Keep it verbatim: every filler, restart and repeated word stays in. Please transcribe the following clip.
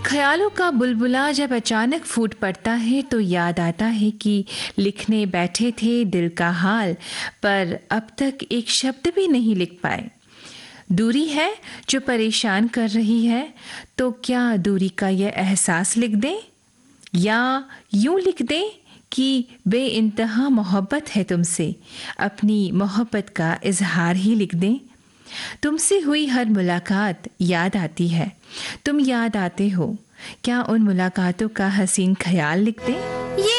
ख्यालों का बुलबुला जब अचानक फूट पड़ता है तो याद आता है कि लिखने बैठे थे दिल का हाल, पर अब तक एक शब्द भी नहीं लिख पाए। दूरी है जो परेशान कर रही है, तो क्या दूरी का यह एहसास लिख दें, या यूं लिख दें कि बेइंतहा मोहब्बत है तुमसे, अपनी मोहब्बत का इजहार ही लिख दें। तुमसे हुई हर मुलाकात याद आती है, तुम याद आते हो, क्या उन मुलाकातों का हसीन ख्याल लिख दें।